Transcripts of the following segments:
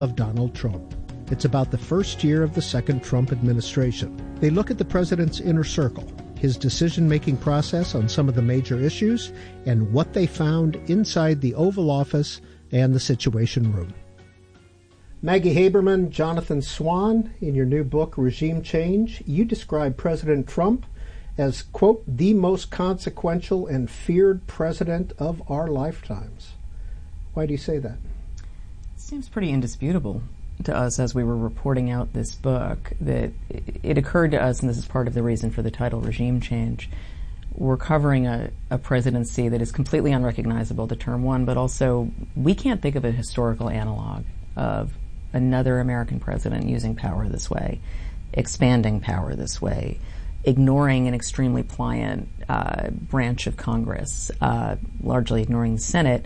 of Donald Trump. It's about the first year of the second Trump administration. They look at the president's inner circle, his decision-making process on some of the major issues, and what they found inside the Oval Office and the Situation Room. Maggie Haberman, Jonathan Swan, in your new book, Regime Change, you describe President Trump as, quote, the most consequential and feared president of our lifetimes. Why do you say that? It seems pretty indisputable to us as we were reporting out this book that it occurred to us, and this is part of the reason for the title, Regime Change. We're covering a presidency that is completely unrecognizable to term one, but also we can't think of a historical analog of another American president using power this way, expanding power this way, ignoring an extremely pliant branch of Congress, largely ignoring the Senate.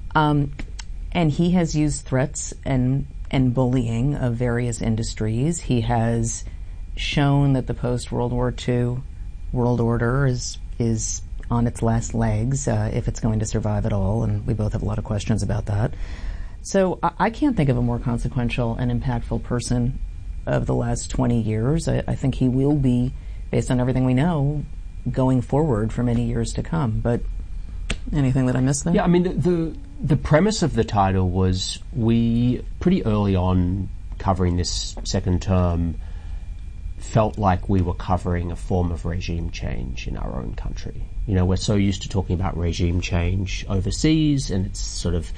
And he has used threats and bullying of various industries. He has shown that the post-World War II world order is on its last legs, if it's going to survive at all, and we both have a lot of questions about that. So I can't think of a more consequential and impactful person of the last 20 years. I think he will be, based on everything we know, going forward for many years to come. But anything that I missed there? Yeah, I mean, the premise of the title was we, pretty early on covering this second term, felt like we were covering a form of regime change in our own country. You know, we're so used to talking about regime change overseas, and it's sort of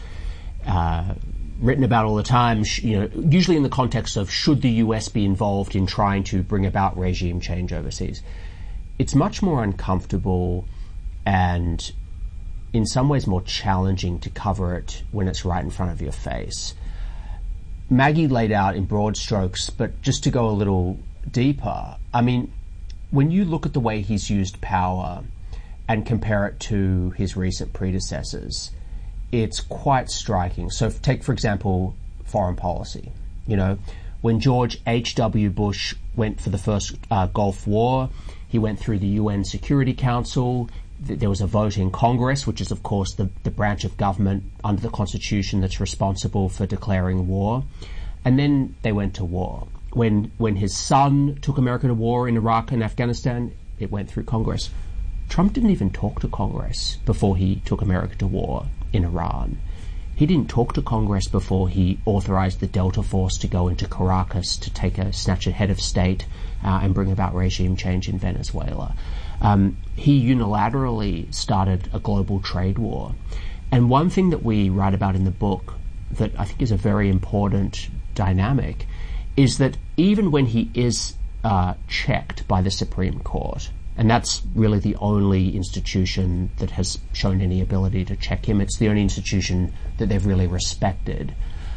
written about all the time, usually in the context of should the US be involved in trying to bring about regime change overseas. It's much more uncomfortable and in some ways more challenging to cover it when it's right in front of your face. Maggie laid out in broad strokes, but just to go a little deeper, I mean, when you look at the way he's used power and compare it to his recent predecessors, it's quite striking. So take, for example, foreign policy. You know, when George H.W. Bush went for the first Gulf War, he went through the UN Security Council. There was a vote in Congress, which is, of course, the branch of government under the Constitution that's responsible for declaring war. And then they went to war. When his son took America to war in Iraq and Afghanistan, it went through Congress. Trump didn't even talk to Congress before he took America to war in Iran. He didn't talk to Congress before he authorized the Delta Force to go into Caracas to snatch a head of state and bring about regime change in Venezuela. He unilaterally started a global trade war. And one thing that we write about in the book that I think is a very important dynamic is that even when he is checked by the Supreme Court, and that's really the only institution that has shown any ability to check him, it's the only institution that they've really respected,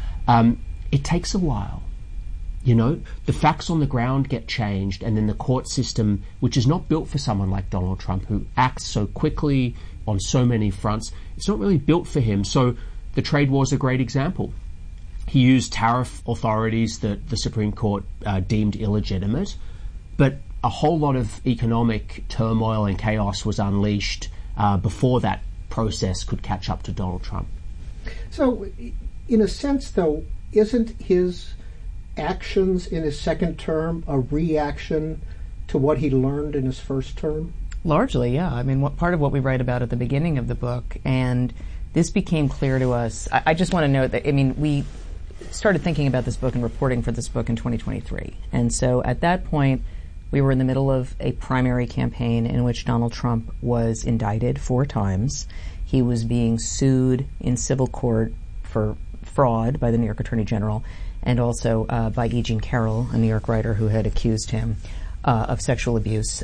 it takes a while. You know, the facts on the ground get changed, and then the court system, which is not built for someone like Donald Trump, who acts so quickly on so many fronts, it's not really built for him. So the trade war is a great example. He used tariff authorities that the Supreme Court deemed illegitimate, but a whole lot of economic turmoil and chaos was unleashed before that process could catch up to Donald Trump. So, in a sense, though, isn't his actions in his second term a reaction to what he learned in his first term? Largely, yeah. I mean, part of what we write about at the beginning of the book, and this became clear to us. I just want to note that, I mean, we started thinking about this book and reporting for this book in 2023. And so at that point, we were in the middle of a primary campaign in which Donald Trump was indicted 4 times. He was being sued in civil court for fraud by the New York Attorney General, and also by E. Jean Carroll, a New York writer who had accused him of sexual abuse.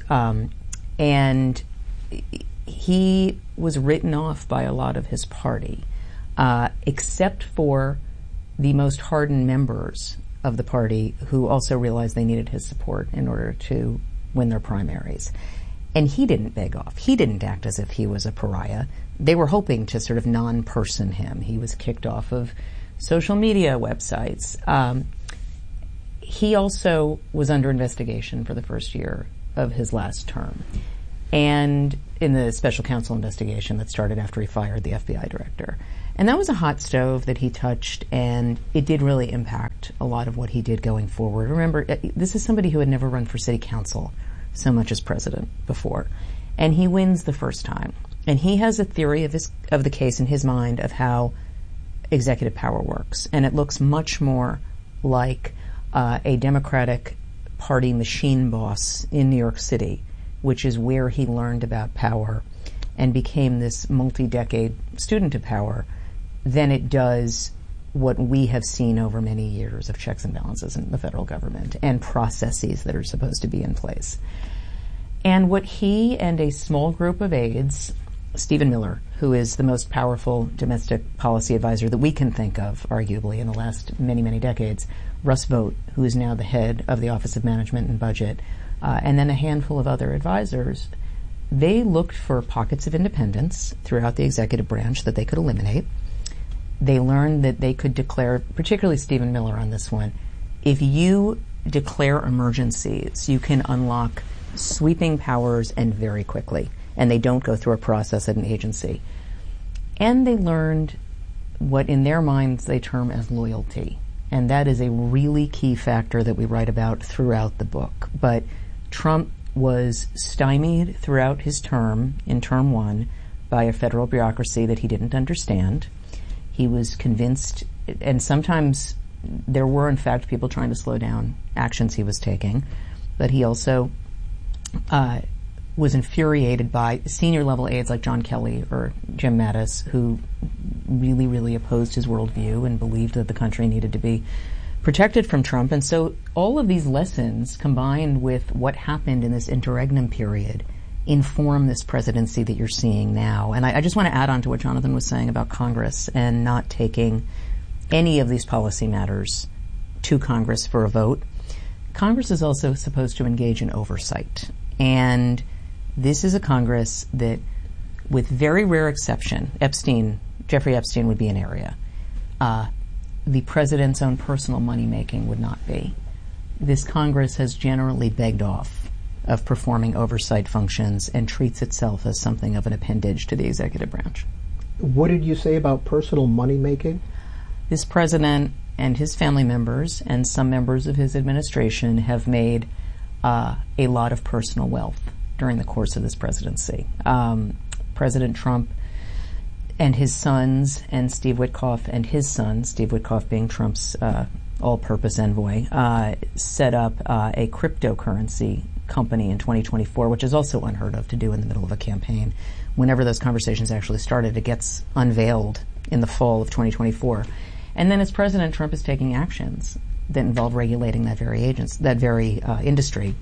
And he was written off by a lot of his party, except for the most hardened members of the party who also realized they needed his support in order to win their primaries. And he didn't beg off. He didn't act as if he was a pariah. They were hoping to sort of non-person him. He was kicked off of social media websites. He also was under investigation for the first year of his last term, and in the special counsel investigation that started after he fired the FBI director. And that was a hot stove that he touched, and it did really impact a lot of what he did going forward. Remember, this is somebody who had never run for city council so much as president before. And he wins the first time. And he has a theory of the case in his mind of how executive power works. And it looks much more like a Democratic Party machine boss in New York City, which is where he learned about power and became this multi-decade student of power, than it does what we have seen over many years of checks and balances in the federal government and processes that are supposed to be in place. And what he and a small group of aides, Stephen Miller, who is the most powerful domestic policy advisor that we can think of, arguably, in the last many, many decades, Russ Vought, who is now the head of the Office of Management and Budget, and then a handful of other advisors, they looked for pockets of independence throughout the executive branch that they could eliminate. They learned that they could declare, particularly Stephen Miller on this one, if you declare emergencies, you can unlock sweeping powers and very quickly, and they don't go through a process at an agency. And they learned what in their minds they term as loyalty, and that is a really key factor that we write about throughout the book. But Trump was stymied throughout his term, in term one, by a federal bureaucracy that he didn't understand. He was convinced, and sometimes there were, in fact, people trying to slow down actions he was taking, but he also was infuriated by senior level aides like John Kelly or Jim Mattis, who really, really opposed his worldview and believed that the country needed to be protected from Trump. And so all of these lessons, combined with what happened in this interregnum period, inform this presidency that you're seeing now. And I just want to add on to what Jonathan was saying about Congress and not taking any of these policy matters to Congress for a vote. Congress is also supposed to engage in oversight. And this is a Congress that, with very rare exception, Jeffrey Epstein would be an area. The president's own personal money-making would not be. This Congress has generally begged off of performing oversight functions and treats itself as something of an appendage to the executive branch. What did you say about personal money-making? This president and his family members and some members of his administration have made a lot of personal wealth during the course of this presidency. President Trump and his sons, and Steve Witkoff and his son, Steve Witkoff being Trump's all-purpose envoy, set up a cryptocurrency company in 2024, which is also unheard of to do in the middle of a campaign. Whenever those conversations actually started, it gets unveiled in the fall of 2024. And then as President Trump is taking actions that involve regulating that very industry,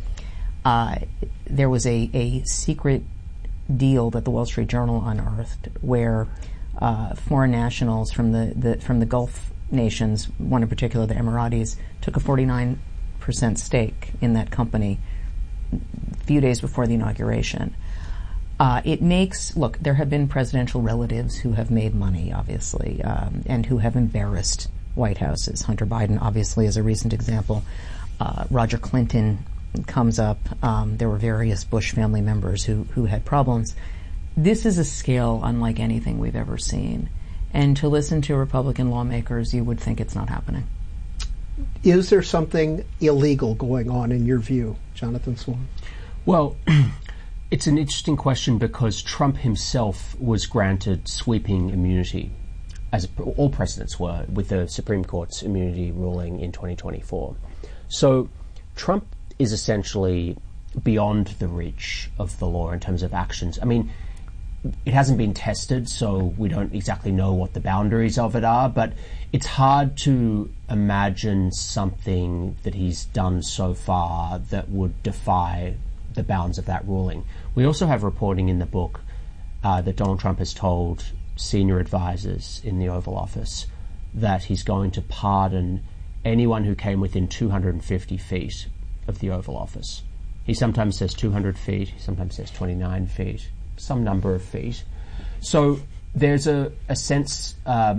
there was a secret deal that the Wall Street Journal unearthed where foreign nationals from the Gulf nations, one in particular the Emiratis, took a 49% stake in that company a few days before the inauguration. There have been presidential relatives who have made money, obviously, and who have embarrassed White Houses. Hunter Biden, obviously, is a recent example. Roger Clinton comes up. There were various Bush family members who had problems. This is a scale unlike anything we've ever seen. And to listen to Republican lawmakers, you would think it's not happening. Is there something illegal going on in your view, Jonathan Swan? Well, it's an interesting question because Trump himself was granted sweeping immunity, as all presidents were, with the Supreme Court's immunity ruling in 2024. So Trump is essentially beyond the reach of the law in terms of actions. I mean, it hasn't been tested, so we don't exactly know what the boundaries of it are, but it's hard to imagine something that he's done so far that would defy the bounds of that ruling. We also have reporting in the book that Donald Trump has told senior advisors in the Oval Office that he's going to pardon anyone who came within 250 feet of the Oval Office. He sometimes says 200 feet, he sometimes says 29 feet, some number of feet. So there's a sense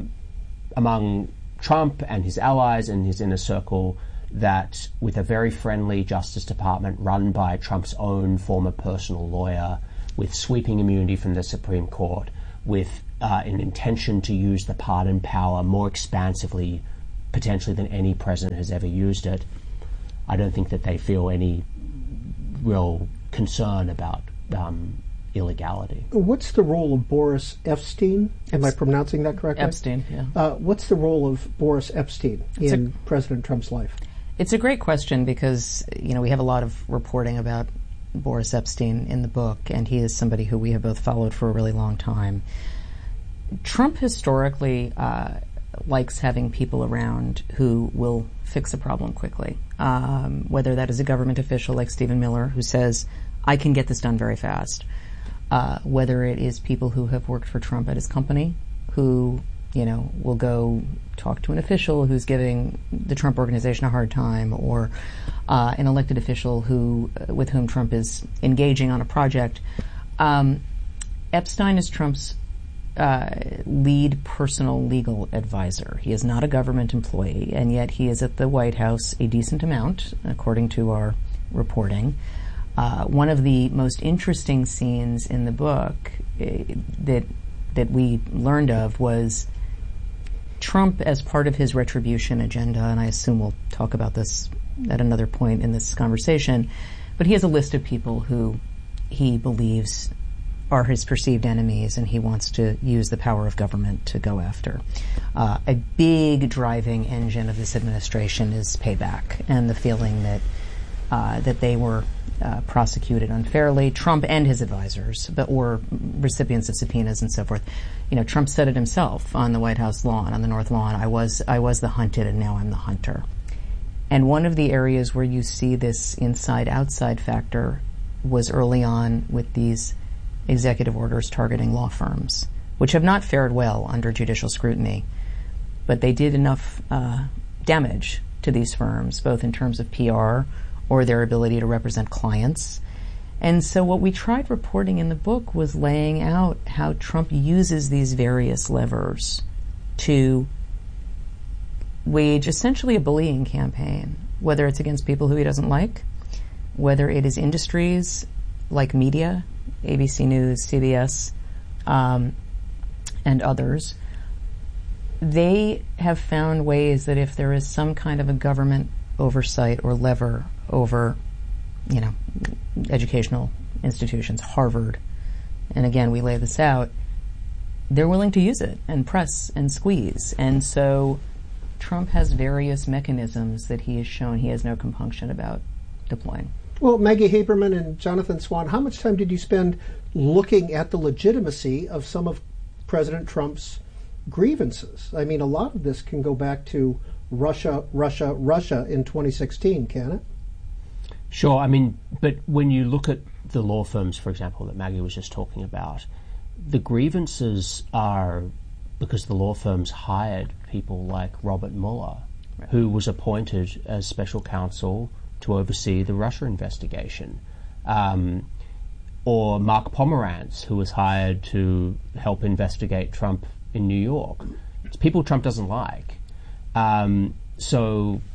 among Trump and his allies and his inner circle that with a very friendly Justice Department run by Trump's own former personal lawyer, with sweeping immunity from the Supreme Court, with an intention to use the pardon power more expansively, potentially, than any president has ever used it. I don't think that they feel any real concern about illegality. What's the role of Boris Epstein? Am I pronouncing that correctly? Epstein, yeah. What's the role of Boris Epstein in President Trump's life? It's a great question because, we have a lot of reporting about Boris Epstein in the book, and he is somebody who we have both followed for a really long time. Trump historically likes having people around who will fix a problem quickly, whether that is a government official like Stephen Miller, who says, I can get this done very fast, whether it is people who have worked for Trump at his company, who will go talk to an official who's giving the Trump organization a hard time, or an elected official with whom Trump is engaging on a project. Epstein is Trump's lead personal legal advisor. He is not a government employee, and yet he is at the White House a decent amount, according to our reporting. One of the most interesting scenes in the book that we learned of was Trump, as part of his retribution agenda, and I assume we'll talk about this at another point in this conversation, but he has a list of people who he believes are his perceived enemies, and he wants to use the power of government to go after. A big driving engine of this administration is payback and the feeling that they were prosecuted unfairly, Trump and his advisors, but were recipients of subpoenas and so forth. Trump said it himself on the White House lawn, on the North Lawn, I was the hunted and now I'm the hunter. And one of the areas where you see this inside-outside factor was early on with these executive orders targeting law firms, which have not fared well under judicial scrutiny, but they did enough damage to these firms, both in terms of PR or their ability to represent clients. And so what we tried reporting in the book was laying out how Trump uses these various levers to wage essentially a bullying campaign, whether it's against people who he doesn't like, whether it is industries like media, ABC News, CBS, and others. They have found ways that if there is some kind of a government oversight or lever over, educational institutions, Harvard, and again, we lay this out, they're willing to use it and press and squeeze. And so Trump has various mechanisms that he has shown he has no compunction about deploying. Well, Maggie Haberman and Jonathan Swan, how much time did you spend looking at the legitimacy of some of President Trump's grievances? I mean, a lot of this can go back to Russia in 2016, can it? Sure. I mean, but when you look at the law firms, for example, that Maggie was just talking about, the grievances are because the law firms hired people like Robert Mueller, right, who was appointed as special counsel to oversee the Russia investigation, or Mark Pomerantz, who was hired to help investigate Trump in New York. It's people Trump doesn't like. So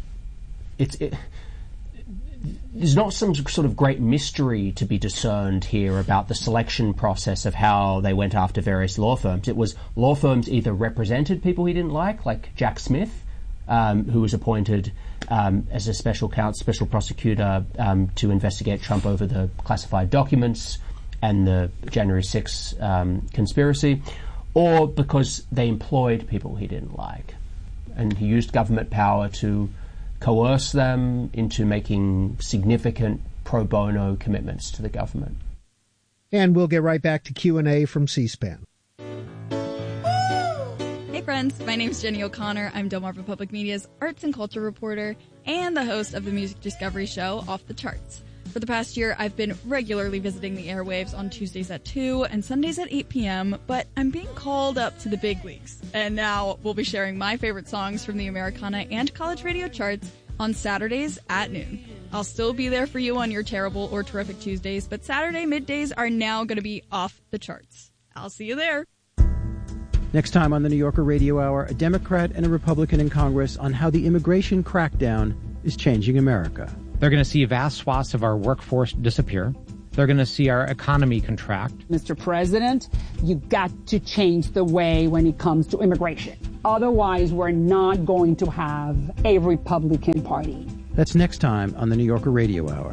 there's not some sort of great mystery to be discerned here about the selection process of how they went after various law firms. It was law firms either represented people he didn't like Jack Smith, who was appointed as a special prosecutor to investigate Trump over the classified documents and the January 6th conspiracy, or because they employed people he didn't like. And he used government power to coerce them into making significant pro bono commitments to the government. And we'll get right back to Q&A from C-SPAN. Hey friends, my name's Jenny O'Connor. I'm Delmarva Public Media's arts and culture reporter and the host of the music discovery show Off the Charts. For the past year, I've been regularly visiting the airwaves on Tuesdays at 2 and Sundays at 8 p.m., but I'm being called up to the big leagues. And now we'll be sharing my favorite songs from the Americana and college radio charts on Saturdays at noon. I'll still be there for you on your terrible or terrific Tuesdays, but Saturday middays are now going to be off the charts. I'll see you there. Next time on the New Yorker Radio Hour, a Democrat and a Republican in Congress on how the immigration crackdown is changing America. They're going to see vast swaths of our workforce disappear. They're going to see our economy contract. Mr. President, you got to change the way when it comes to immigration. Otherwise, we're not going to have a Republican Party. That's next time on the New Yorker Radio Hour.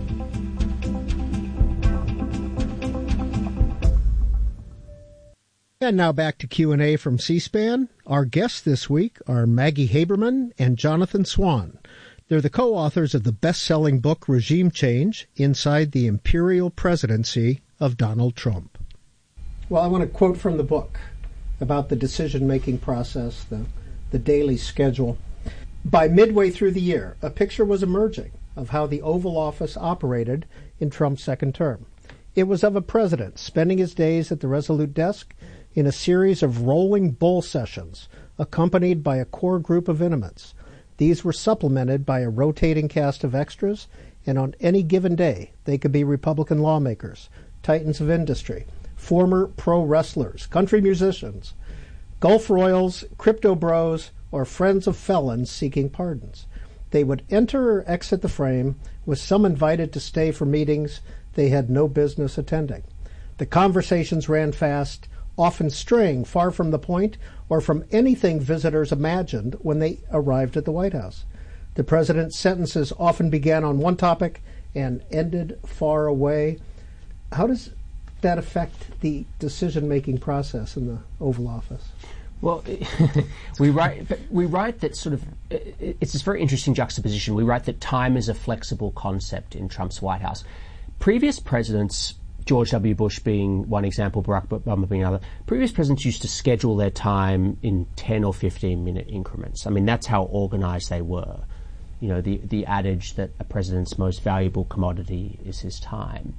And now back to Q&A from C-SPAN. Our guests this week are Maggie Haberman and Jonathan Swan. They're the co-authors of the best-selling book Regime Change, Inside the Imperial Presidency of Donald Trump. Well, I want to quote from the book about the decision-making process, the daily schedule. By midway through the year, a picture was emerging of how the Oval Office operated in Trump's second term. It was of a president spending his days at the Resolute desk in a series of rolling bull sessions, accompanied by a core group of intimates. These were supplemented by a rotating cast of extras, and on any given day, they could be Republican lawmakers, titans of industry, former pro wrestlers, country musicians, Gulf royals, crypto bros, or friends of felons seeking pardons. They would enter or exit the frame, with some invited to stay for meetings they had no business attending. The conversations ran fast, often straying far from the point or from anything visitors imagined when they arrived at the White House. The president's sentences often began on one topic and ended far away. How does that affect the decision-making process in the Oval Office? Well, we write that sort of, it's this very interesting juxtaposition. We write that time is a flexible concept in Trump's White House. Previous presidents, George W. Bush being one example, Barack Obama being another, previous presidents used to schedule their time in 10 or 15-minute increments. I mean, that's how organized they were. You know, the adage that a president's most valuable commodity is his time.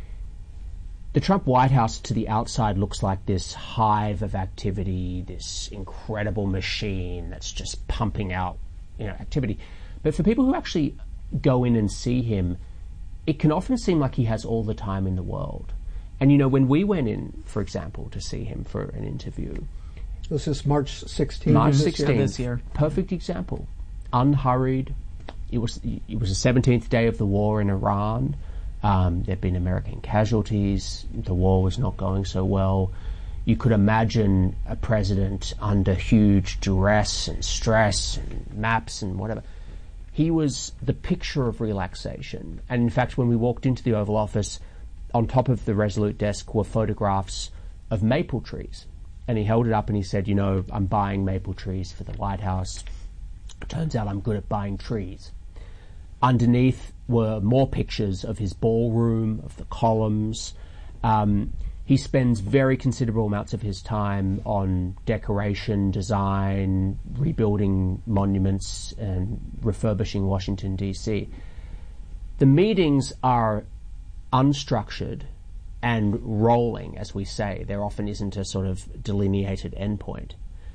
The Trump White House to the outside looks like this hive of activity, this incredible machine that's just pumping out, activity. But for people who actually go in and see him, it can often seem like he has all the time in the world. And, when we went in, for example, to see him for an interview. This is March 16th. March 16th. This year. Perfect example. Unhurried. It was the 17th day of the war in Iran. There'd been American casualties. The war was not going so well. You could imagine a president under huge duress and stress and maps and whatever. He was the picture of relaxation. And in fact, when we walked into the Oval Office, on top of the Resolute desk were photographs of maple trees. And he held it up and he said, I'm buying maple trees for the White House. It turns out I'm good at buying trees. Underneath were more pictures of his ballroom, of the columns. He spends very considerable amounts of his time on decoration, design, rebuilding monuments, and refurbishing Washington, D.C. The meetings are unstructured and rolling, as we say. There often isn't a sort of delineated endpoint.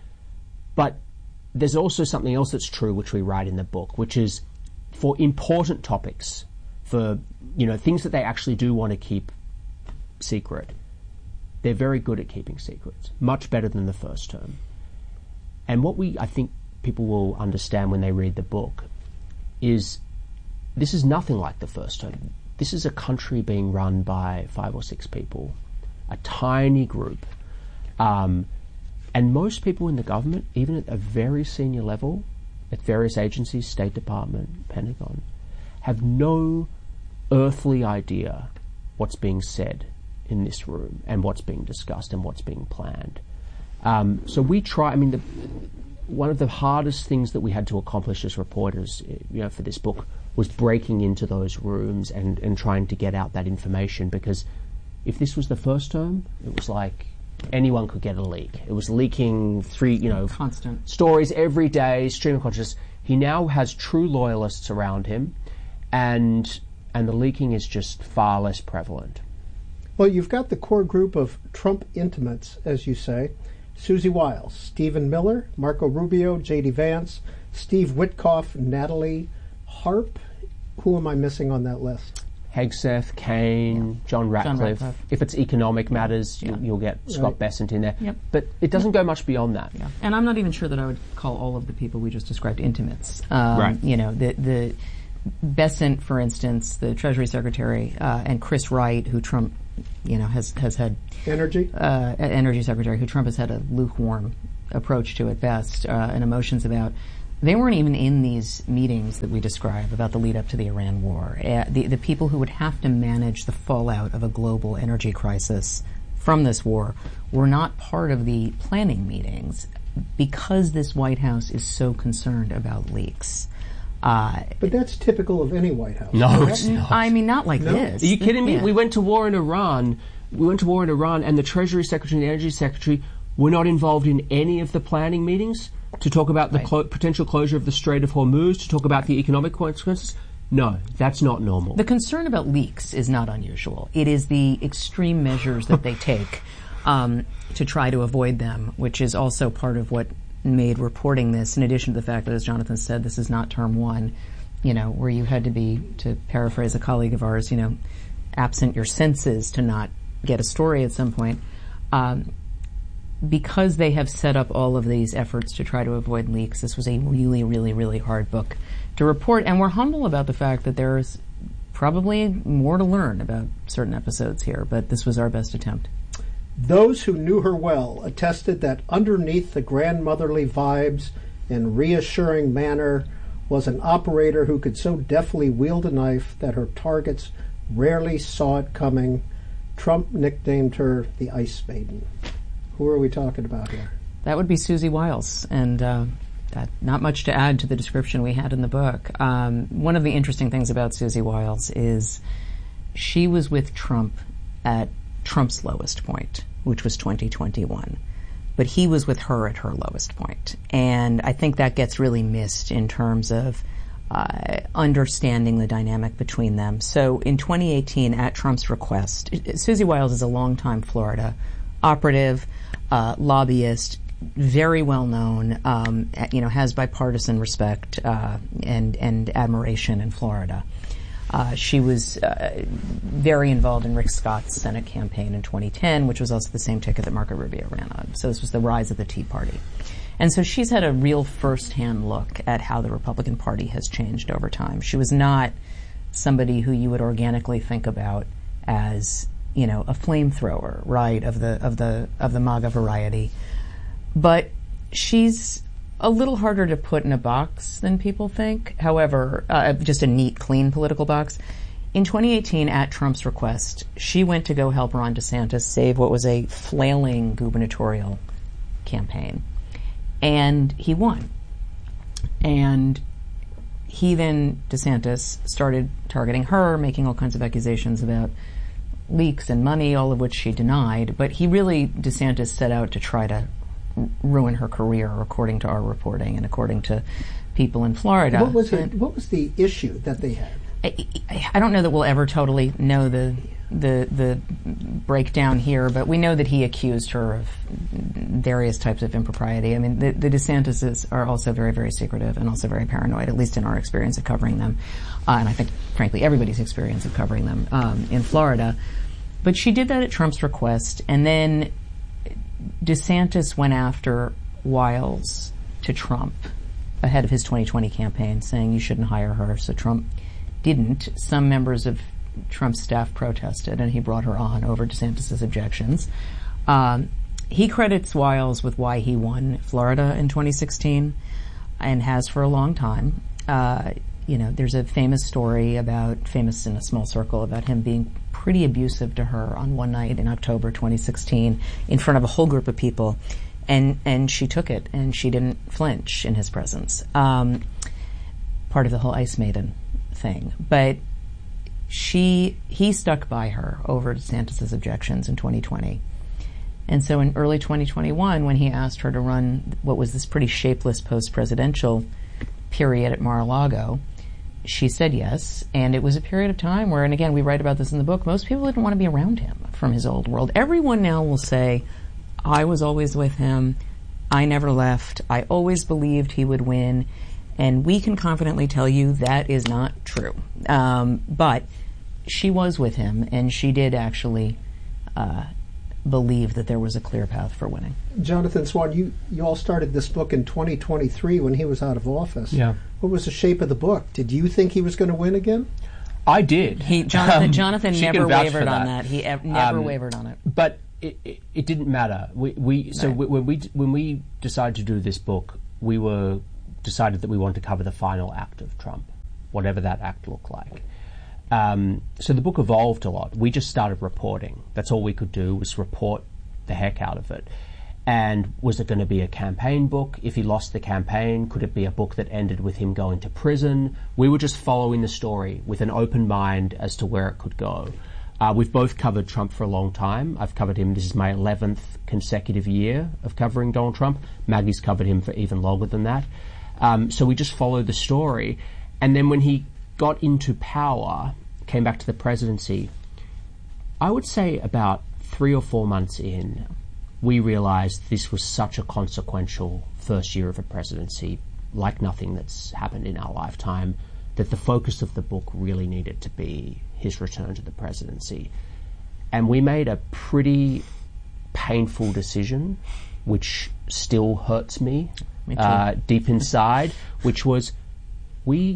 But there's also something else that's true, which we write in the book, which is for important topics, for things that they actually do want to keep secret, they're very good at keeping secrets, much better than the first term. And what I think people will understand when they read the book is this is nothing like the first term. This is a country being run by 5 or 6 people, a tiny group. And most people in the government, even at a very senior level, at various agencies, State Department, Pentagon, have no earthly idea what's being said in this room and what's being discussed and what's being planned. So we try, one of the hardest things that we had to accomplish as reporters, for this book was breaking into those rooms and trying to get out that information, because if this was the first term, it was like anyone could get a leak. It was leaking constant stories every day, stream of consciousness. He now has true loyalists around him, and the leaking is just far less prevalent. Well, you've got the core group of Trump intimates, as you say. Susie Wiles, Stephen Miller, Marco Rubio, J.D. Vance, Steve Witkoff, Natalie Harp. Who am I missing on that list? Hegseth, Kaine, John Ratcliffe. If it's economic matters, you'll get Scott Bessent in there. Yep. But it doesn't go much beyond that. Yeah. And I'm not even sure that I would call all of the people we just described intimates. Right. Bessent, for instance, the Treasury Secretary, and Chris Wright, who Trump, has had energy secretary, who Trump has had a lukewarm approach to at best, and emotions about. They weren't even in these meetings that we describe about the lead up to the Iran war. The people who would have to manage the fallout of a global energy crisis from this war were not part of the planning meetings because this White House is so concerned about leaks. But that's typical of any White House. No, it's not. I mean, not like this. Are you kidding me? Yeah. We went to war in Iran, and the Treasury Secretary and the Energy Secretary were not involved in any of the planning meetings to talk about the potential closure of the Strait of Hormuz, to talk about the economic consequences. No, that's not normal. The concern about leaks is not unusual. It is the extreme measures that they take to try to avoid them, which is also part of what made reporting this, in addition to the fact that, as Jonathan said, this is not term one, where you had to be, to paraphrase a colleague of ours, absent your senses to not get a story at some point. Because they have set up all of these efforts to try to avoid leaks, this was a really, really, really hard book to report. And we're humble about the fact that there's probably more to learn about certain episodes here, but this was our best attempt. Those who knew her well attested that underneath the grandmotherly vibes and reassuring manner was an operator who could so deftly wield a knife that her targets rarely saw it coming. Trump nicknamed her the Ice Maiden. Who are we talking about here? That would be Susie Wiles, and not much to add to the description we had in the book. One of the interesting things about Susie Wiles is she was with Trump at Trump's lowest point, which was 2021. But he was with her at her lowest point. And I think that gets really missed in terms of understanding the dynamic between them. So in 2018, at Trump's request, Susie Wiles is a longtime Florida operative, lobbyist, very well known, has bipartisan respect and admiration in Florida. She was very involved in Rick Scott's Senate campaign in 2010, which was also the same ticket that Marco Rubio ran on. So this was the rise of the Tea Party. And so she's had a real first-hand look at how the Republican Party has changed over time. She was not somebody who you would organically think about as, a flamethrower, right, of the MAGA variety. But she's a little harder to put in a box than people think. However, just a neat, clean political box. In 2018, at Trump's request, she went to go help Ron DeSantis save what was a flailing gubernatorial campaign. And he won. And he then, DeSantis, started targeting her, making all kinds of accusations about leaks and money, all of which she denied. But DeSantis set out to try to ruin her career, according to our reporting and according to people in Florida. What was the issue that they had? I don't know that we'll ever totally know the breakdown here, but we know that he accused her of various types of impropriety. I mean, the DeSantises are also very, very secretive and also very paranoid, at least in our experience of covering them. And I think, frankly, everybody's experience of covering them in Florida. But she did that at Trump's request, and then DeSantis went after Wiles to Trump ahead of his 2020 campaign, saying you shouldn't hire her. So Trump didn't. Some members of Trump's staff protested, and he brought her on over DeSantis' objections. He credits Wiles with why he won Florida in 2016 and has for a long time. There's a famous story famous in a small circle, about him being pretty abusive to her on one night in October 2016 in front of a whole group of people. And she took it, and she didn't flinch in his presence. Part of the whole Ice Maiden thing. But he stuck by her over DeSantis' objections in 2020. And so in early 2021, when he asked her to run what was this pretty shapeless post-presidential period at Mar-a-Lago, she said yes. And it was a period of time where, and again, we write about this in the book, most people didn't want to be around him from his old world. Everyone now will say, I was always with him. I never left. I always believed he would win. And we can confidently tell you that is not true. But she was with him, and she did actually believe that there was a clear path for winning. Jonathan Swan, you all started this book in 2023 when he was out of office. Yeah. What was the shape of the book? Did you think he was going to win again? I did. Jonathan never wavered on that. He never wavered on it. But it didn't matter. When we decided to do this book, we decided that we wanted to cover the final act of Trump, whatever that act looked like. So the book evolved a lot. We just started reporting. That's all we could do, was report the heck out of it. And was it going to be a campaign book? If he lost the campaign, could it be a book that ended with him going to prison? We were just following the story with an open mind as to where it could go. We've both covered Trump for a long time. I've covered him. This is my 11th consecutive year of covering Donald Trump. Maggie's covered him for even longer than that. So we just followed the story. And then when he got into power, came back to the presidency, I would say about 3 or 4 months in, we realized this was such a consequential first year of a presidency, like nothing that's happened in our lifetime, that the focus of the book really needed to be his return to the presidency. And we made a pretty painful decision, which still hurts me deep inside, which was we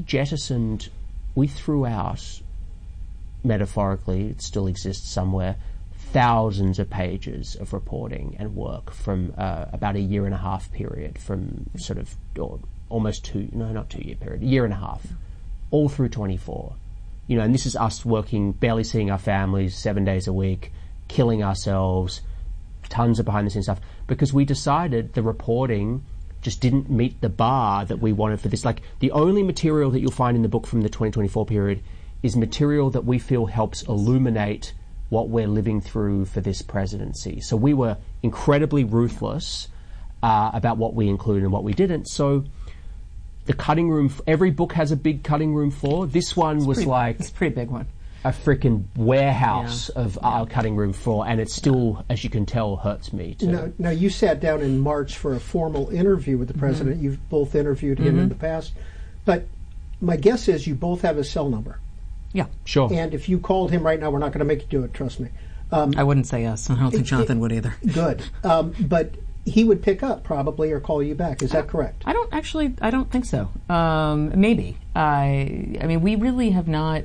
threw out, metaphorically, it still exists somewhere, thousands of pages of reporting and work from about a 1.5 year period, from sort of almost 2, no, not 2 year period, 1.5 years, all through 24. And this is us working, barely seeing our families 7 days a week, killing ourselves, tons of behind the scenes stuff, because we decided the reporting just didn't meet the bar that we wanted for this. Like, the only material that you'll find in the book from the 2024 period is material that we feel helps illuminate what we're living through for this presidency. So we were incredibly ruthless about what we included and what we didn't. So the cutting room, every book has a big cutting room floor. This one was it's a pretty big one. A freaking warehouse of our cutting room floor, and it still, as you can tell, hurts me too. Now you sat down in March for a formal interview with the president. Mm-hmm. You've both interviewed him in the past. But my guess is you both have his cell number. Yeah, sure. And if you called him right now, we're not going to make you do it, trust me. I wouldn't say yes. I don't think Jonathan would either. Good. But he would pick up probably or call you back. Is that correct? I don't think so. Maybe. I mean, we really have not,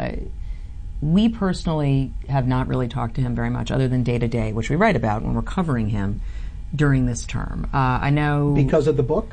we personally have not really talked to him very much other than day to day, which we write about when we're covering him during this term. I know. Because of the book?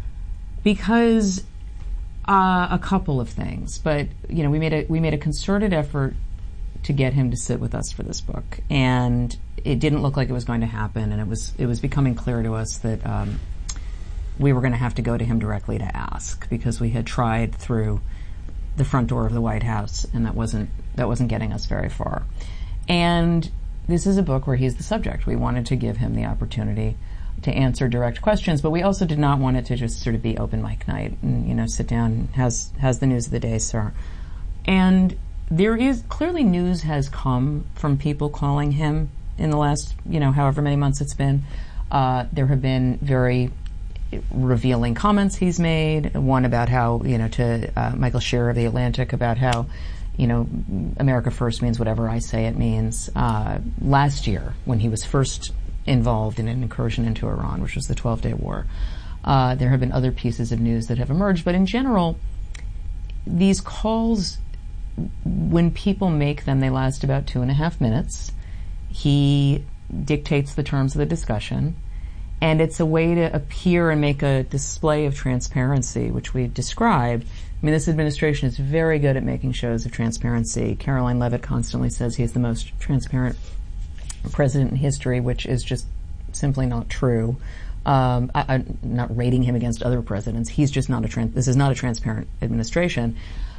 Because a couple of things, but we made a concerted effort to get him to sit with us for this book, and it didn't look like it was going to happen, and it was becoming clear to us that we were going to have to go to him directly to ask, because we had tried through the front door of the White House, and that wasn't getting us very far. And this is a book where he's the subject. We wanted to give him the opportunity to answer direct questions, but we also did not want it to just sort of be open mic night and, sit down, has the news of the day, sir. And there is, clearly news has come from people calling him in the last, however many months it's been. There have been very revealing comments he's made, one about how, to Michael Shearer of The Atlantic, about how, America first means whatever I say it means. Last year, when he was first involved in an incursion into Iran, which was the 12-day war. There have been other pieces of news that have emerged, but in general, these calls, when people make them, they last about 2.5 minutes. He dictates the terms of the discussion, and it's a way to appear and make a display of transparency, which we described. I mean, this administration is very good at making shows of transparency. Caroline Leavitt constantly says he's the most transparent president in history, which is just simply not true. I'm not rating him against other presidents. He's just not this is not a transparent administration.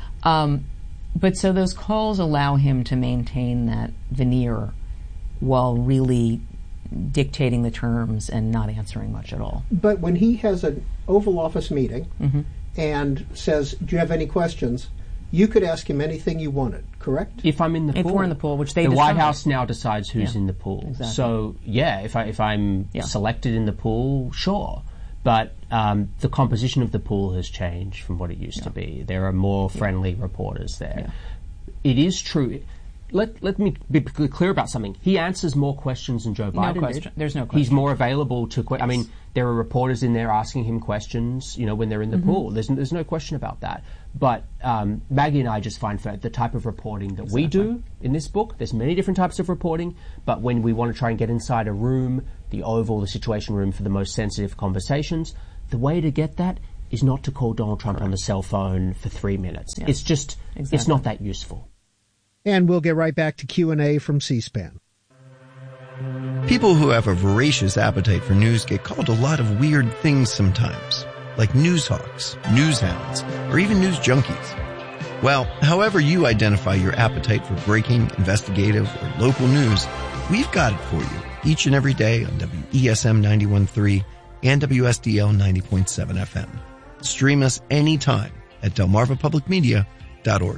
But so those calls allow him to maintain that veneer while really dictating the terms and not answering much at all. But when he has an Oval Office meeting and says, do you have any questions? You could ask him anything you wanted, correct? If I'm in the pool. If we're in the pool, which they The decide. White House now decides who's in the pool. Exactly. So, if I'm selected in the pool, sure. But the composition of the pool has changed from what it used to be. There are more friendly reporters there. Yeah. It is true. let me be clear about something. He answers more questions than Joe Biden did. There's no question. He's more available to. I mean, there are reporters in there asking him questions. When they're in the pool, there's no question about that. But Maggie and I just find for the type of reporting that we do in this book, there's many different types of reporting. But when we want to try and get inside a room, the Oval, the Situation Room for the most sensitive conversations, the way to get that is not to call Donald Trump on the cell phone for 3 minutes. Yeah. It's just, it's not that useful. And we'll get right back to Q&A from C-SPAN. People who have a voracious appetite for news get called a lot of weird things sometimes, like news hawks, news hounds, or even news junkies. Well, however you identify your appetite for breaking, investigative, or local news, we've got it for you each and every day on WESM 91.3 and WSDL 90.7 FM. Stream us anytime at delmarvapublicmedia.org.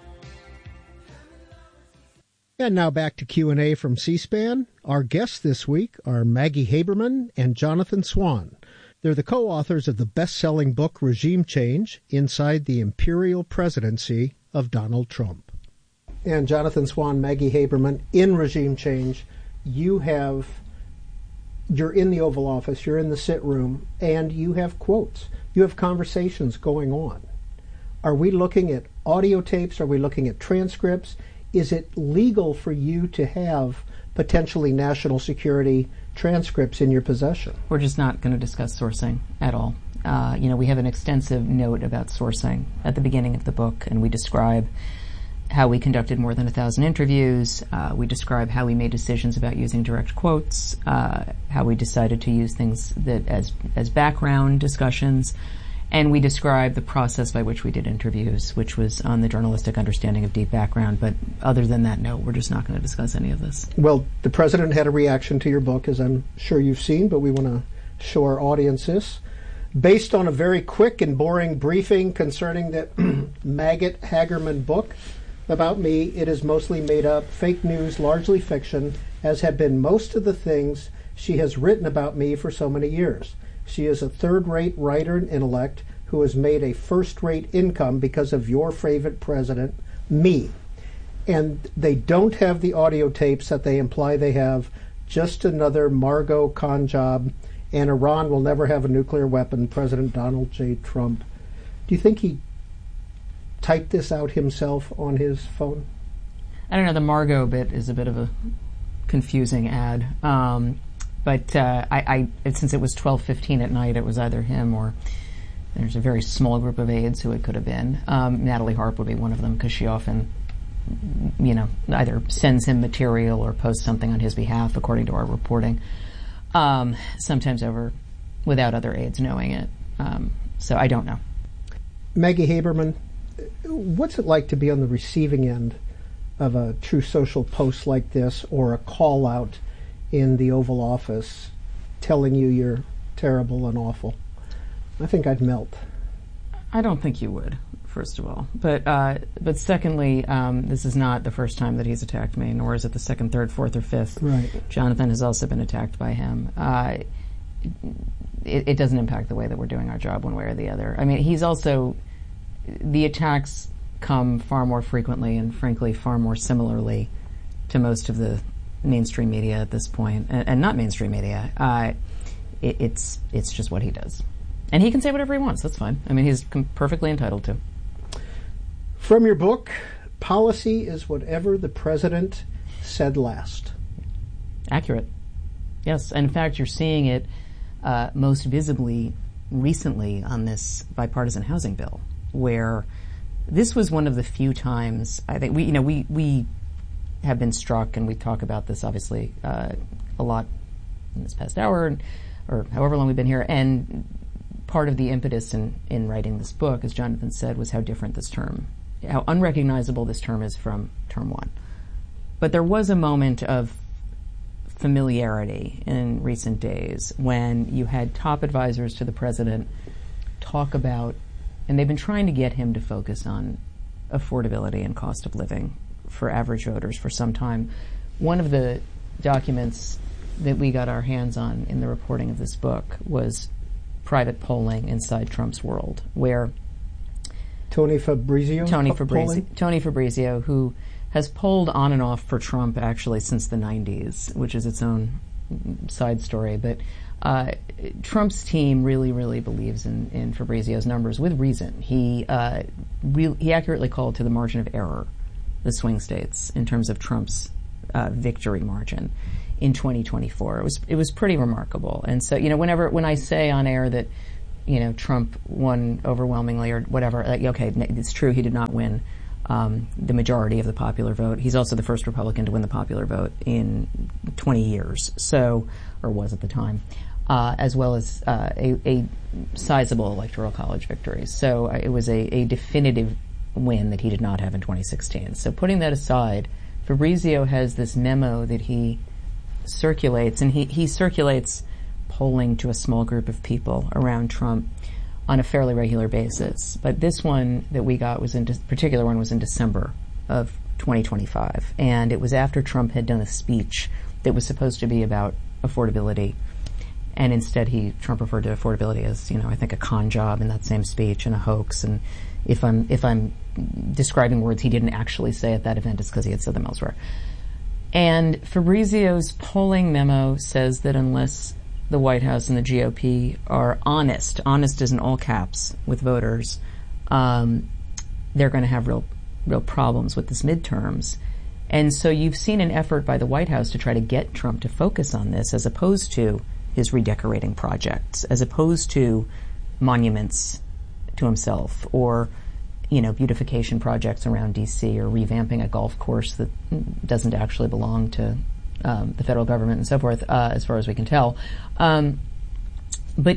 And now back to Q&A from C-SPAN. Our guests this week are Maggie Haberman and Jonathan Swan. They're the co-authors of the best-selling book Regime Change, Inside the Imperial Presidency of Donald Trump. And Jonathan Swan, Maggie Haberman, in Regime Change, you're in the Oval Office, you're in the sit room, and you have quotes. You have conversations going on. Are we looking at audio tapes? Are we looking at transcripts? Is it legal for you to have potentially national security transcripts in your possession? We're just not going to discuss sourcing at all. We have an extensive note about sourcing at the beginning of the book, and we describe how we conducted more than 1,000 interviews. We describe how we made decisions about using direct quotes, how we decided to use things that as background discussions, and we describe the process by which we did interviews, which was on the journalistic understanding of deep background. But other than that, no, we're just not going to discuss any of this. Well, the president had a reaction to your book, as I'm sure you've seen, but we want to show our audience this. Based on a very quick and boring briefing concerning the Maggot Hagerman book about me, it is mostly made up, fake news, largely fiction, as have been most of the things she has written about me for so many years. She is a third-rate writer and intellect who has made a first-rate income because of your favorite president, me. And they don't have the audio tapes that they imply they have, just another Margot con job, and Iran will never have a nuclear weapon, President Donald J. Trump. Do you think he typed this out himself on his phone? I don't know. The Margot bit is a bit of a confusing ad. But since it was 12:15 at night, it was either him or there's a very small group of aides who it could have been. Natalie Harp would be one of them because she often, either sends him material or posts something on his behalf, according to our reporting. Sometimes without other aides knowing it. So I don't know. Maggie Haberman, what's it like to be on the receiving end of a True Social post like this, or a call out in the Oval Office telling you you're terrible and awful? I think I'd melt. I don't think you would, first of all. But secondly, this is not the first time that he's attacked me, nor is it the second, third, fourth, or fifth. Right. Jonathan has also been attacked by him. It doesn't impact the way that we're doing our job one way or the other. I mean, the attacks come far more frequently and, frankly, far more similarly to most of the mainstream media at this point, and not mainstream media. It's just what he does. And he can say whatever he wants. That's fine. I mean, he's perfectly entitled to. From your book, policy is whatever the president said last. Accurate. Yes. And in fact, you're seeing it most visibly recently on this bipartisan housing bill, where this was one of the few times I think we have been struck, and we talk about this obviously a lot in this past hour, or however long we've been here. And part of the impetus in writing this book, as Jonathan said, was how different how unrecognizable this term is from term one. But there was a moment of familiarity in recent days when you had top advisors to the president talk about, and they've been trying to get him to focus on affordability and cost of living for average voters for some time. One of the documents that we got our hands on in the reporting of this book was private polling inside Trump's world, where Tony Fabrizio, who has polled on and off for Trump actually since the 90s, which is its own side story. But Trump's team really, really believes in Fabrizio's numbers with reason. He accurately called to the margin of error the swing states in terms of Trump's victory margin in 2024. It was pretty remarkable. And so, when I say on air that, Trump won overwhelmingly or whatever, okay, it's true, he did not win the majority of the popular vote. He's also the first Republican to win the popular vote in 20 years, or was at the time, as well as a sizable electoral college victory. So it was a definitive win that he did not have in 2016. So putting that aside, Fabrizio has this memo that he circulates, and he circulates polling to a small group of people around Trump on a fairly regular basis. But this one that we got was in December of 2025, and it was after Trump had done a speech that was supposed to be about affordability, and instead Trump referred to affordability as, I think, a con job in that same speech and a hoax. And if I'm describing words he didn't actually say at that event, it's because he had said them elsewhere. And Fabrizio's polling memo says that unless the White House and the GOP are honest is in all caps with voters, they're going to have real problems with this midterms. And so you've seen an effort by the White House to try to get Trump to focus on this, as opposed to his redecorating projects, as opposed to monuments to himself, or beautification projects around D.C., or revamping a golf course that doesn't actually belong to the federal government and so forth, as far as we can tell. But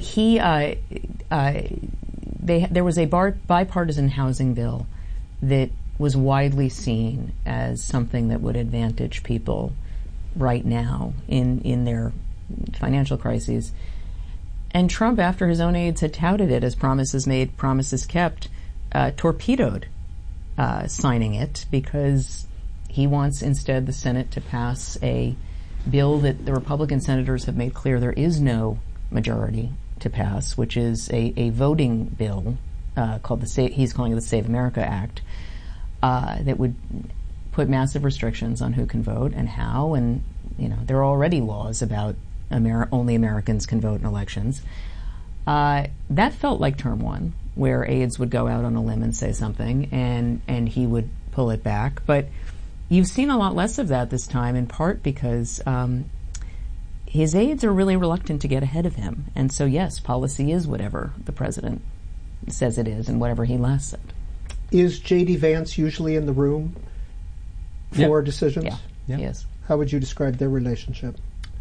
there was a bipartisan housing bill that was widely seen as something that would advantage people right now in their financial crises. And Trump, after his own aides had touted it as promises made, promises kept, torpedoed signing it, because he wants instead the Senate to pass a bill that the Republican senators have made clear there is no majority to pass, which is a voting bill called he's calling it the Save America Act, that would put massive restrictions on who can vote and how. And there are already laws about only Americans can vote in elections. That felt like term one, where aides would go out on a limb and say something, and he would pull it back. But you've seen a lot less of that this time, in part because his aides are really reluctant to get ahead of him. And so, yes, policy is whatever the president says it is and whatever he last said. Is J.D. Vance usually in the room for decisions? Yeah, he is. How would you describe their relationship?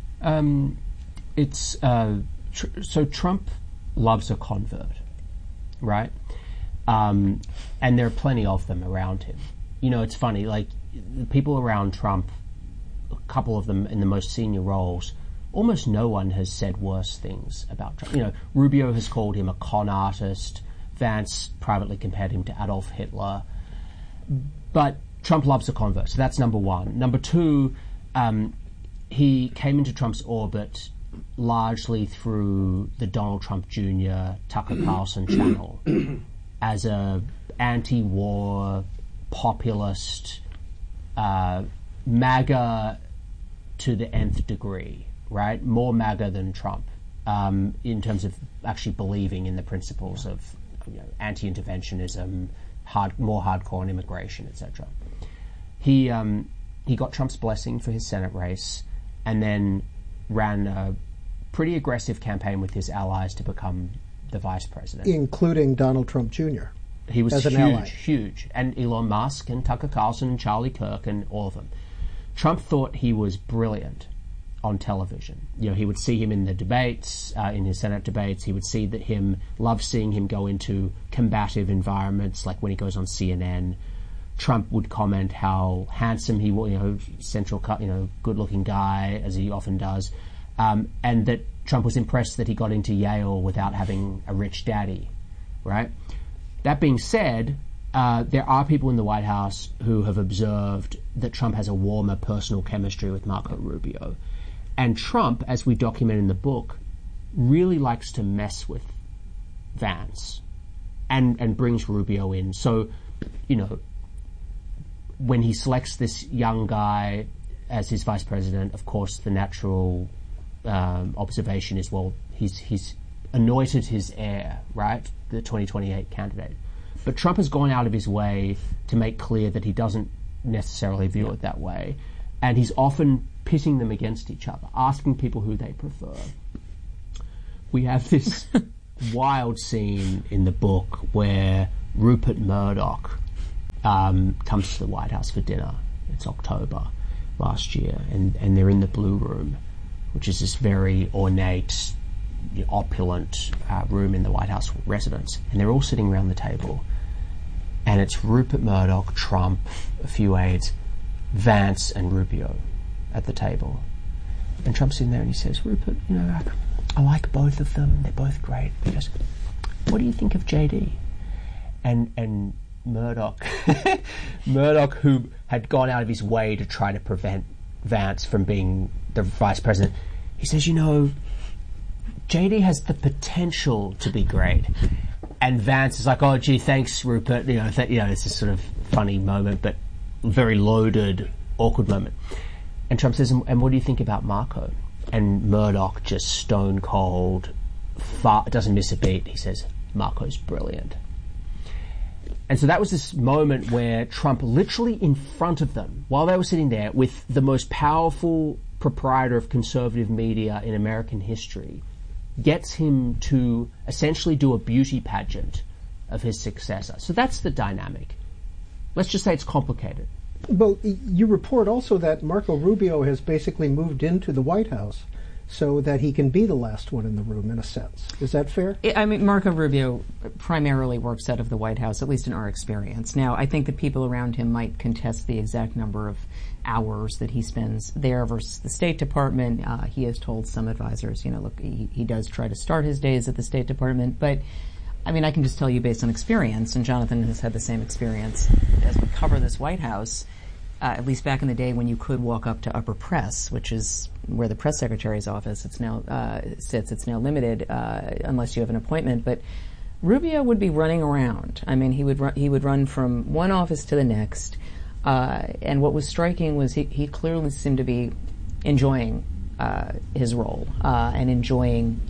So Trump loves a convert, right? And there are plenty of them around him. It's funny, like, the people around Trump, a couple of them in the most senior roles, almost no one has said worse things about Trump. Rubio has called him a con artist. Vance privately compared him to Adolf Hitler. But Trump loves a convert, so that's number one. Number two, he came into Trump's orbit largely through the Donald Trump Jr. Tucker Carlson channel as a anti-war, populist, MAGA to the nth degree, right? More MAGA than Trump, in terms of actually believing in the principles of anti-interventionism, more hardcore on immigration, etc. He got Trump's blessing for his Senate race, and then ran a pretty aggressive campaign with his allies to become the vice president, including Donald Trump Jr. He was as an ally. Huge, and Elon Musk and Tucker Carlson and Charlie Kirk and all of them. Trump thought he was brilliant on television. He would see him in the debates, in his Senate debates. He would see love seeing him go into combative environments, like when he goes on CNN. Trump would comment how handsome he was, central cut, good-looking guy, as he often does, and that Trump was impressed that he got into Yale without having a rich daddy, right? That being said, there are people in the White House who have observed that Trump has a warmer personal chemistry with Marco Rubio. And Trump, as we document in the book, really likes to mess with Vance and brings Rubio in. So, when he selects this young guy as his vice president, of course, the natural observation is, well, he's anointed his heir, right? The 2028 candidate. But Trump has gone out of his way to make clear that he doesn't necessarily view it that way. And he's often pitting them against each other, asking people who they prefer. We have this wild scene in the book where Rupert Murdoch comes to the White House for dinner. It's October last year, and they're in the Blue Room, which is this very ornate, opulent room in the White House residence. And they're all sitting around the table. And it's Rupert Murdoch, Trump, a few aides, Vance and Rubio at the table. And Trump's sitting there and he says, Rupert, I like both of them. They're both great. He goes, what do you think of JD? And Murdoch, who had gone out of his way to try to prevent Vance from being the vice president, he says, JD has the potential to be great. And Vance is like, oh, gee, thanks, Rupert. It's this sort of funny moment, but very loaded, awkward moment. And Trump says, and what do you think about Marco? And Murdoch, just stone cold, doesn't miss a beat. He says, Marco's brilliant. And so that was this moment where Trump, literally in front of them, while they were sitting there with the most powerful proprietor of conservative media in American history, gets him to essentially do a beauty pageant of his successor. So that's the dynamic. Let's just say it's complicated. Well, you report also that Marco Rubio has basically moved into the White House so that he can be the last one in the room, in a sense. Is that fair? Marco Rubio primarily works out of the White House, at least in our experience. Now, I think the people around him might contest the exact number of hours that he spends there versus the State Department. He has told some advisors, look, he does try to start his days at the State Department, but I can just tell you based on experience, and Jonathan has had the same experience as we cover this White House, at least back in the day when you could walk up to upper press, which is where the press secretary's office sits. It's now limited unless you have an appointment. But Rubio would be running around. He would run from one office to the next. And what was striking was he clearly seemed to be enjoying his role and enjoying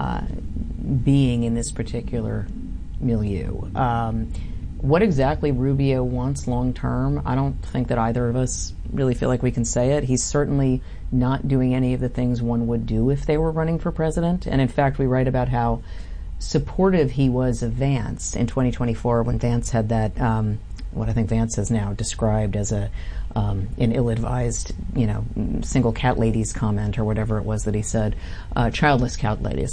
being in this particular milieu. What exactly Rubio wants long term, I don't think that either of us really feel like we can say it. He's certainly not doing any of the things one would do if they were running for president. And in fact, we write about how supportive he was of Vance in 2024 when Vance had that, what I think Vance has now described as an ill-advised, single cat ladies comment or whatever it was that he said, childless cat ladies.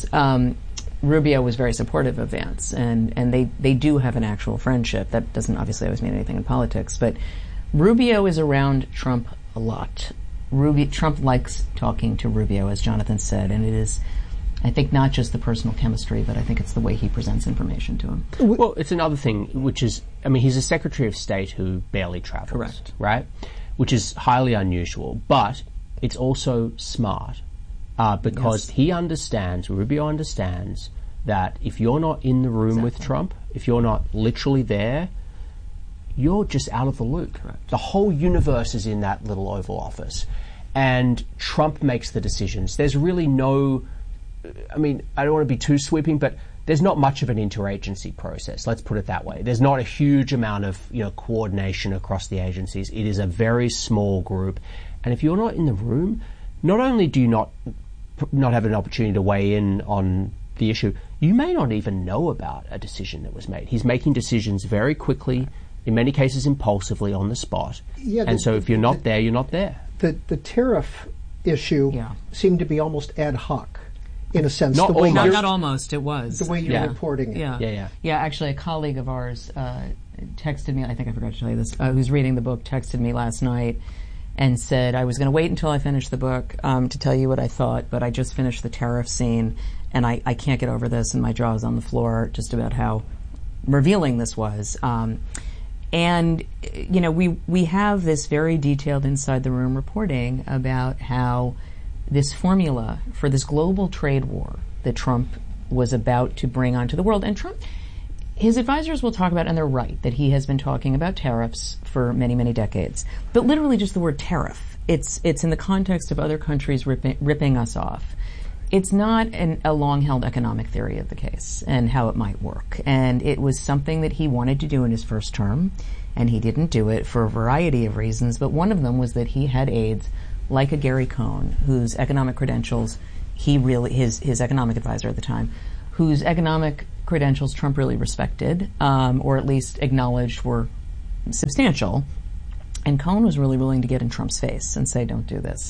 Rubio was very supportive of Vance, and they do have an actual friendship. That doesn't obviously always mean anything in politics, but Rubio is around Trump a lot. Trump likes talking to Rubio, as Jonathan said, and it is, I think, not just the personal chemistry, but I think it's the way he presents information to him. Well, it's another thing, which is, he's a Secretary of State who barely travels. Correct. Right? Which is highly unusual, but it's also smart. Because yes. Rubio understands that if you're not in the room with Trump, if you're not literally there, you're just out of the loop. Correct. The whole universe is in that little Oval Office. And Trump makes the decisions. There's really no, I don't want to be too sweeping, but there's not much of an interagency process. Let's put it that way. There's not a huge amount of coordination across the agencies. It is a very small group. And if you're not in the room, not only do you not have an opportunity to weigh in on the issue, you may not even know about a decision that was made. He's making decisions very quickly, in many cases impulsively, on the spot. So if you're not there, you're not there. The tariff issue seemed to be almost ad hoc, in a sense. Not almost, it was. The way you're reporting it. Yeah, actually, a colleague of ours texted me, I think I forgot to tell you this, who's reading the book, texted me last night and said, I was going to wait until I finished the book to tell you what I thought, but I just finished the tariff scene, and I can't get over this, and my jaw is on the floor just about how revealing this was. And, we have this very detailed inside-the-room reporting about how this formula for this global trade war that Trump was about to bring onto the world, and Trump, his advisors will talk about, and they're right, that he has been talking about tariffs for many, many decades. But literally just the word tariff, it's in the context of other countries ripping us off. It's not a long-held economic theory of the case and how it might work. And it was something that he wanted to do in his first term, and he didn't do it for a variety of reasons. But one of them was that he had aides like a Gary Cohn, whose economic credentials his economic advisor at the time, whose economic credentials Trump really respected, or at least acknowledged were substantial. And Cohn was really willing to get in Trump's face and say, don't do this.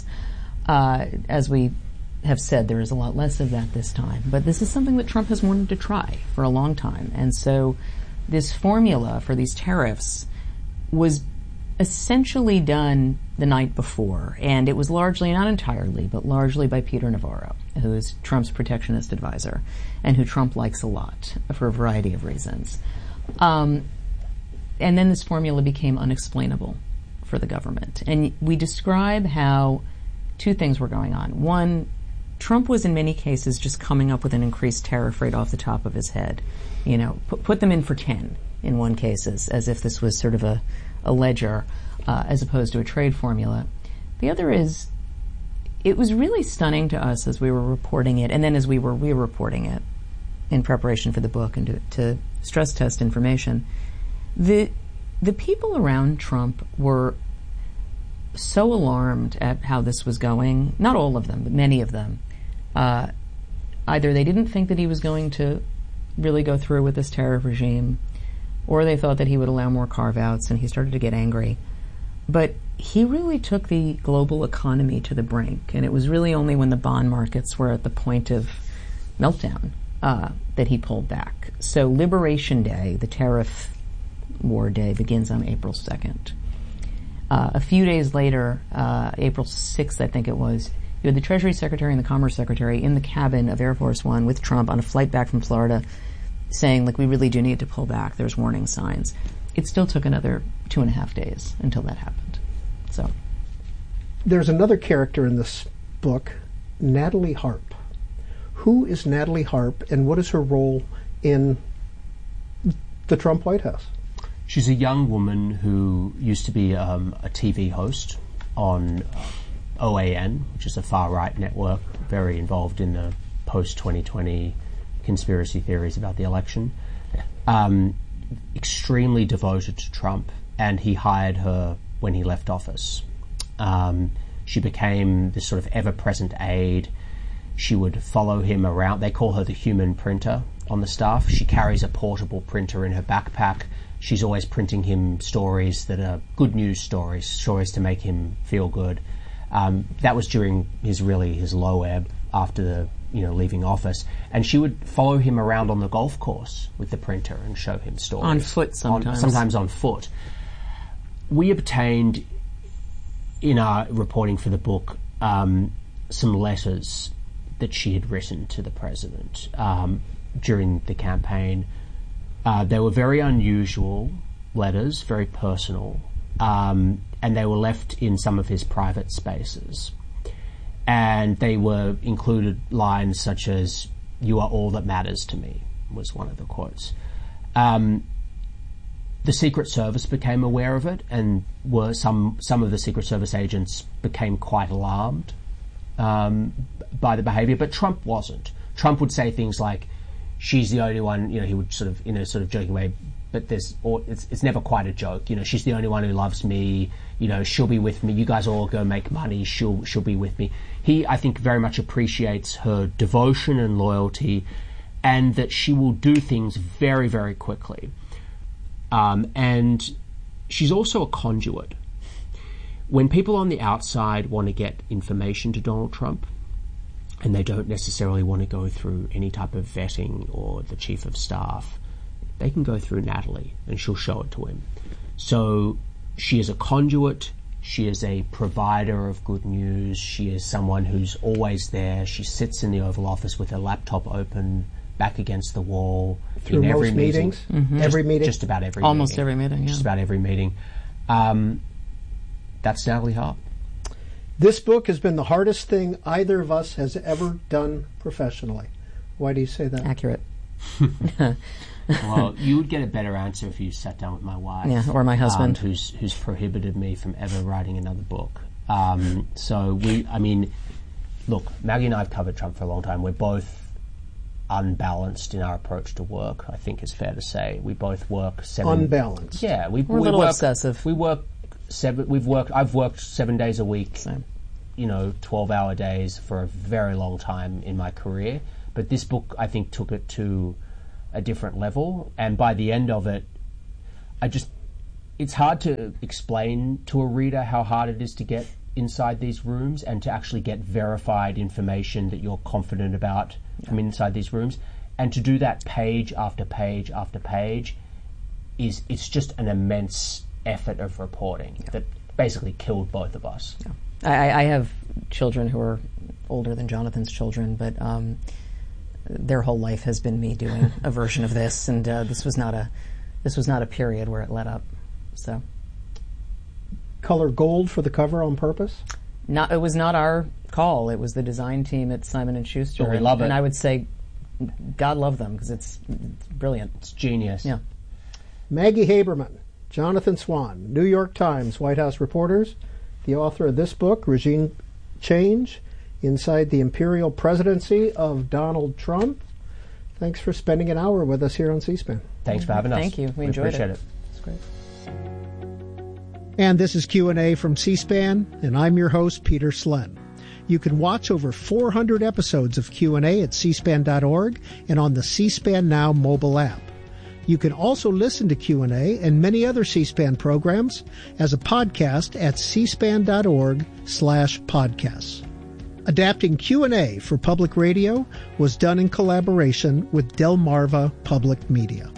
As we have said, there is a lot less of that this time. But this is something that Trump has wanted to try for a long time. And so this formula for these tariffs was essentially done the night before. And it was largely, not entirely, but largely by Peter Navarro, who is Trump's protectionist advisor and who Trump likes a lot for a variety of reasons. And then this formula became unexplainable for the government. And we describe how two things were going on. One, Trump was in many cases just coming up with an increased tariff rate off the top of his head. You know, put them in for 10 in one case, as if this was sort of a ledger as opposed to a trade formula. The other is, it was really stunning to us as we were reporting it, and then as we were re-reporting it in preparation for the book and to stress test information. The people around Trump were so alarmed at how this was going, not all of them, but many of them. Either they didn't think that he was going to really go through with this tariff regime, or they thought that he would allow more carve-outs, and he started to get angry. But he really took the global economy to the brink, and it was really only when the bond markets were at the point of meltdown that he pulled back. So Liberation Day, the tariff war day, begins on April 2nd. A few days later, April 6th, I think it was, you had the Treasury Secretary and the Commerce Secretary in the cabin of Air Force One with Trump on a flight back from Florida saying, like, we really do need to pull back. There's warning signs. It still took another 2.5 days until that happened. So there's another character in this book, Natalie Harp. Who is Natalie Harp, and what is her role in the Trump White House? She's a young woman who used to be a TV host on OAN, which is a far-right network, very involved in the post-2020 conspiracy theories about the election. Extremely devoted to Trump, and he hired her when he left office. She became this sort of ever-present aide. She would follow him around. They call her the human printer on the staff. She carries a portable printer in her backpack. She's always printing him stories that are good news stories to make him feel good. That was during his low ebb after leaving office. And she would follow him around on the golf course with the printer and show him stories. On foot sometimes. Sometimes on foot. We obtained, in our reporting for the book, some letters that she had written to the president during the campaign. They were very unusual letters, very personal, and they were left in some of his private spaces. And they included lines such as, "You are all that matters to me," was one of the quotes. The Secret Service became aware of it, and some of the Secret Service agents became quite alarmed by the behavior, but Trump wasn't. Trump would say things like, "She's the only one," he would sort of, in a sort of joking way, but it's never quite a joke. She's the only one who loves me. She'll be with me. You guys all go make money. She'll be with me. He, I think, very much appreciates her devotion and loyalty, and that she will do things very, very quickly. And she's also a conduit. When people on the outside want to get information to Donald Trump, and they don't necessarily want to go through any type of vetting or the chief of staff, they can go through Natalie and she'll show it to him. So she is a conduit. She is a provider of good news. She is someone who's always there. She sits in the Oval Office with her laptop open, back against the wall. Through in every most meetings? Mm-hmm. Every meeting? Just about every Almost meeting. every meeting, yeah. Just about every meeting. That's Natalie Harp. This book has been the hardest thing either of us has ever done professionally. Why do you say that? Accurate. Well, you would get a better answer if you sat down with my wife. Yeah, or my husband. Who's prohibited me from ever writing another book. Look, Maggie and I have covered Trump for a long time. We're both unbalanced in our approach to work, I think is fair to say. We both work Unbalanced. Yeah, we're a little work, obsessive. I've worked 7 days a week. Same. 12-hour days for a very long time in my career. But this book, I think, took it to a different level. And by the end of it, it's hard to explain to a reader how hard it is to get inside these rooms and to actually get verified information that you're confident about from inside these rooms. And to do that page after page after page it's just an immense effort of reporting that basically killed both of us. Yeah. I have children who are older than Jonathan's children, but their whole life has been me doing a version of this, and this was not a period where it let up. So, color gold for the cover on purpose? It was not our call. It was the design team at Simon & Schuster. But we love it. And I would say, God love them, because it's brilliant. It's genius. Yeah. Maggie Haberman, Jonathan Swan, New York Times White House reporters, the author of this book, Regime Change, Inside the Imperial Presidency of Donald Trump. Thanks for spending an hour with us here on C-SPAN. Thanks for having us. Thank you. We enjoyed appreciate it. It's great. And this is Q&A from C-SPAN, and I'm your host, Peter Slen. You can watch over 400 episodes of Q&A at cspan.org and on the C-SPAN Now mobile app. You can also listen to Q&A and many other C-SPAN programs as a podcast at cspan.org/podcasts. Adapting Q&A for public radio was done in collaboration with Delmarva Public Media.